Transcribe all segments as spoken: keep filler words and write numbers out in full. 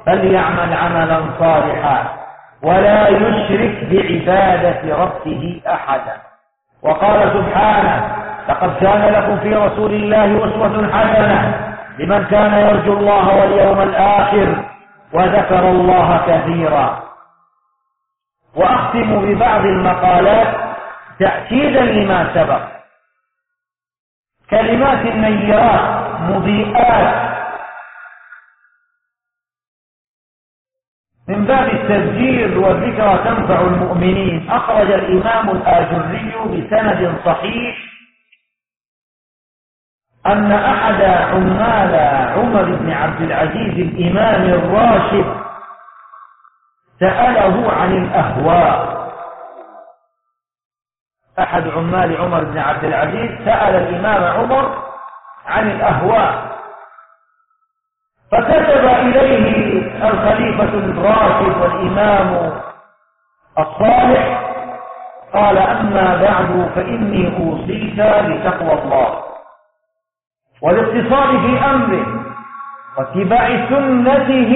فليعمل عملا صالحا ولا يشرك بعبادة ربه أحدا. وقال سبحانه: لقد كان لكم في رسول الله أسوة حسنة لمن كان يرجو الله واليوم الآخر وذكر الله كثيرا. وأختم ببعض المقالات تأكيدا لما سبق. كلمات النيرات مضيئات من باب التذكير والذكرى تنفع المؤمنين. أخرج الإمام الآجري بسند صحيح أن أحد عمال عمر بن عبد العزيز الإمام الراشد سأله عن الأهواء. أحد عمال عمر بن عبد العزيز سأل الإمام عمر عن الأهواء، فكتب إليه الخليفة الراشد والإمام الصالح قال: أما بعد فإني أوصيك بتقوى الله والاتصال في أمره واتباع سنته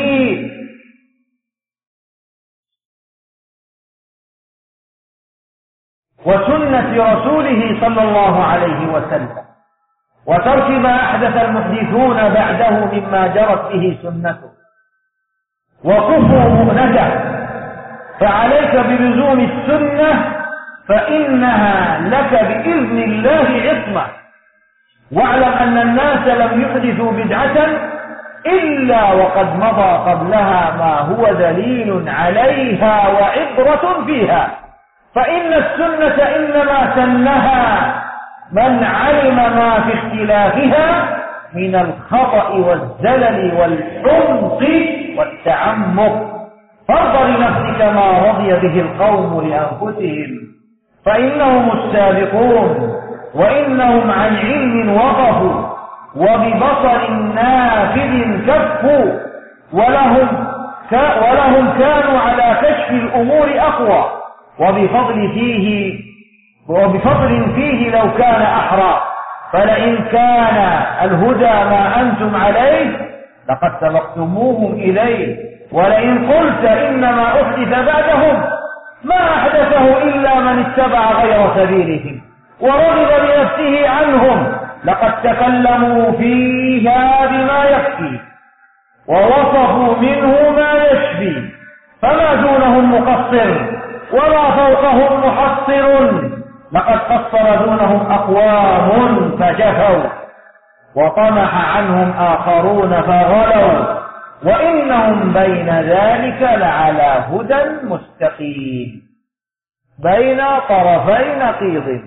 وسنة رسوله صلى الله عليه وسلم، وترك ما أحدث المحدثون بعده مما جرت به سنته وكفر مؤنده. فعليك بلزوم السنة فإنها لك بإذن الله عصمة. واعلم أن الناس لم يحدثوا بدعة إلا وقد مضى قبلها ما هو دليل عليها وعبرة فيها، فإن السنة إنما سنها من علم ما في اختلافها من الخطأ والزلل والحمق والتعمق. فارض لنفسك ما رضي به القوم لأنفسهم فإنهم السابقون، وإنهم عن علم وقفوا وببصر نافذ كفوا، ولهم, ولهم كانوا على كشف الأمور أقوى، وبفضل فيه وبفضل فيه لو كان أحرى. فلئن كان الهدى ما أنتم عليه لقد سبقتموهم إليه، ولئن قلت إنما أحدث بعدهم ما أحدثه إلا من اتبع غير سبيلهم ورغب بنفسه عنهم لقد تكلموا فيها بما يكفي ووصفوا منه ما يشفي، فما دونهم مقصر وما فوقهم محصر. لقد قصر دونهم أقوام فجفوا وطمح عنهم آخرون فغلوا، وإنهم بين ذلك لعلى هدى مستقيم بين طرفي نقيض.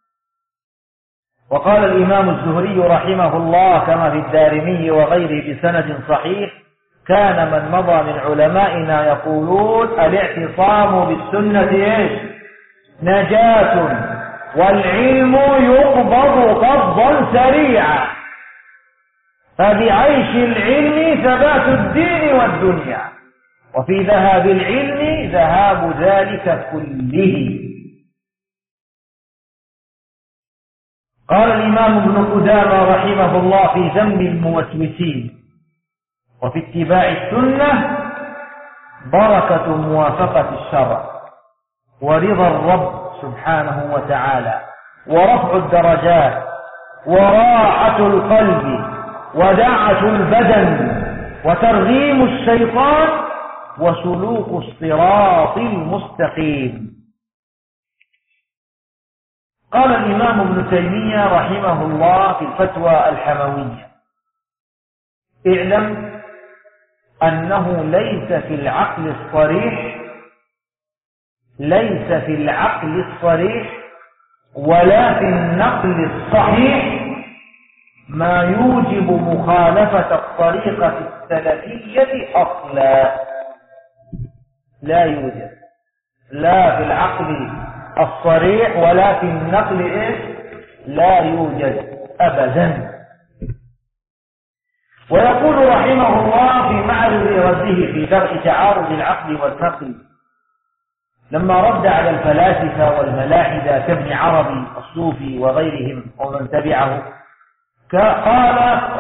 وقال الإمام الزهري رحمه الله كما في الدارمي وغيره بسند صحيح: كان من مضى من علمائنا يقولون الاعتصام بالسنة إيش؟ نجاة، والعلم يقبض قبضا سريعا، فبعيش العلم ثبات الدين والدنيا، وفي ذهاب العلم ذهاب ذلك كله. قال الإمام ابن قدامة رحمه الله في ذم الموسوسين: وفي اتباع السنة بركة موافقة الشرع ورضا الرب سبحانه وتعالى ورفع الدرجات وراحة القلب ودعة البدن وترغيم الشيطان وسلوك الصراط المستقيم. قال الإمام ابن تيمية رحمه الله في الفتوى الحموية: اعلم أنه ليس في العقل الصريح ليس في العقل الصريح ولا في النقل الصحيح ما يوجب مخالفة الطريقة السلفية أصلا. لا يوجد لا في العقل الصريح ولا في النقل إيش؟ لا يوجد أبدا. ويقول رحمه الله في معرض رده في درء تعارض العقل والنقل لما رد على الفلاسفة والملاحدة كابن عربي الصوفي وغيرهم ومن تبعه، قال: